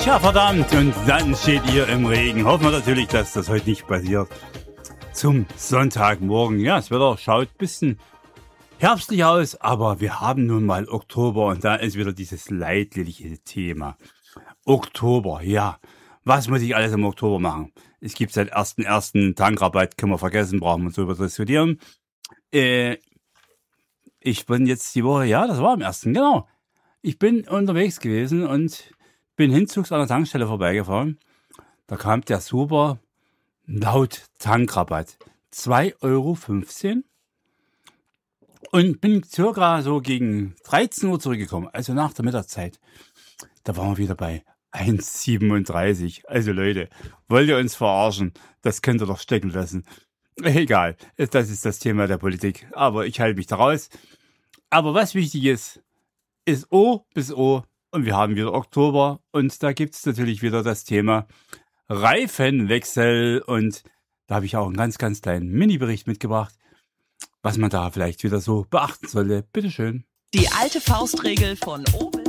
Tja, verdammt, und dann steht ihr im Regen. Hoffen wir natürlich, dass das heute nicht passiert. Zum Sonntagmorgen. Ja, das Wetter schaut ein bisschen herbstlich aus, aber wir haben nun mal Oktober und da ist wieder dieses leidliche Thema. Oktober, ja. Was muss ich alles im Oktober machen? Es gibt seit 1.1. Tankrabatt, können wir vergessen, brauchen wir uns darüber diskutieren. Ich bin jetzt die Woche, ja, das war am 1., genau. Ich bin unterwegs gewesen und bin hinzugs an der Tankstelle vorbeigefahren. Da kam der super laut Tankrabatt. 2,15 € und bin circa so gegen 13 Uhr zurückgekommen, also nach der Mittagszeit. Da waren wir wieder bei 1,37. Also Leute, wollt ihr uns verarschen? Das könnt ihr doch stecken lassen. Egal, das ist das Thema der Politik, aber ich halte mich da raus. Aber was wichtig ist O bis O und wir haben wieder Oktober und da gibt es natürlich wieder das Thema Reifenwechsel und da habe ich auch einen ganz, ganz kleinen Mini-Bericht mitgebracht, was man da vielleicht wieder so beachten sollte. Bitteschön. Die alte Faustregel von O bis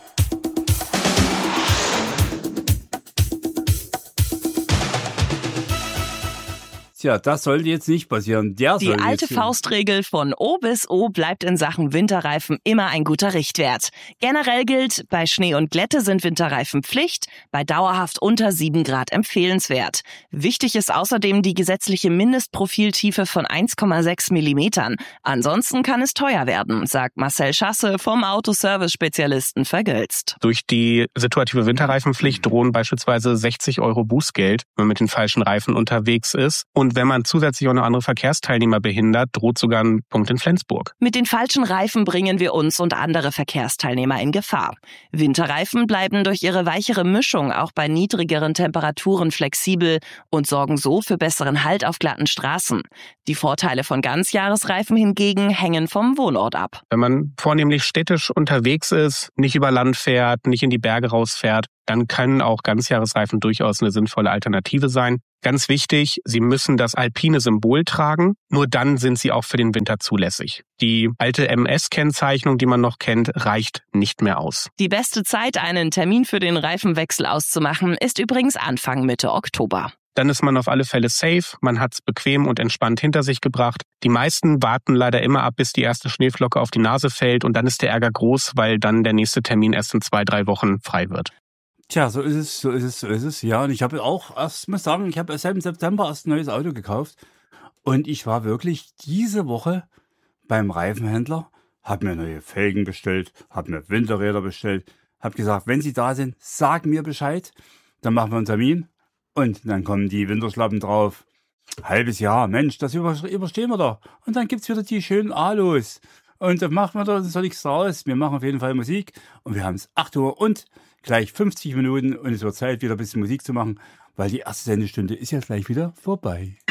Tja, das sollte jetzt nicht passieren. Die alte Faustregel von O bis O bleibt in Sachen Winterreifen immer ein guter Richtwert. Generell gilt, bei Schnee und Glätte sind Winterreifen Pflicht, bei dauerhaft unter 7 Grad empfehlenswert. Wichtig ist außerdem die gesetzliche Mindestprofiltiefe von 1,6 Millimetern. Ansonsten kann es teuer werden, sagt Marcel Schasse vom Autoservice-Spezialisten Vergölzt. Durch die situative Winterreifenpflicht drohen beispielsweise 60 € Bußgeld, wenn man mit den falschen Reifen unterwegs ist. Und wenn man zusätzlich auch noch andere Verkehrsteilnehmer behindert, droht sogar ein Punkt in Flensburg. Mit den falschen Reifen bringen wir uns und andere Verkehrsteilnehmer in Gefahr. Winterreifen bleiben durch ihre weichere Mischung auch bei niedrigeren Temperaturen flexibel und sorgen so für besseren Halt auf glatten Straßen. Die Vorteile von Ganzjahresreifen hingegen hängen vom Wohnort ab. Wenn man vornehmlich städtisch unterwegs ist, nicht über Land fährt, nicht in die Berge rausfährt, dann können auch Ganzjahresreifen durchaus eine sinnvolle Alternative sein. Ganz wichtig, sie müssen das alpine Symbol tragen, nur dann sind sie auch für den Winter zulässig. Die alte MS-Kennzeichnung, die man noch kennt, reicht nicht mehr aus. Die beste Zeit, einen Termin für den Reifenwechsel auszumachen, ist übrigens Anfang Mitte Oktober. Dann ist man auf alle Fälle safe, man hat's bequem und entspannt hinter sich gebracht. Die meisten warten leider immer ab, bis die erste Schneeflocke auf die Nase fällt und dann ist der Ärger groß, weil dann der nächste Termin erst in 2-3 Wochen frei wird. Tja, so ist es. Ja, und ich habe auch muss sagen, ich habe seit im September erst ein neues Auto gekauft. Und ich war wirklich diese Woche beim Reifenhändler, habe mir neue Felgen bestellt, habe mir Winterräder bestellt, habe gesagt, wenn sie da sind, sag mir Bescheid, dann machen wir einen Termin. Und dann kommen die Winterschlappen drauf. Halbes Jahr, Mensch, das überstehen wir doch. Und dann gibt's wieder die schönen Alos. Und dann machen wir da so nichts draus. Wir machen auf jeden Fall Musik. Und wir haben es 8 Uhr und gleich 50 Minuten. Und es wird Zeit, wieder ein bisschen Musik zu machen, weil die erste Sendestunde ist ja gleich wieder vorbei.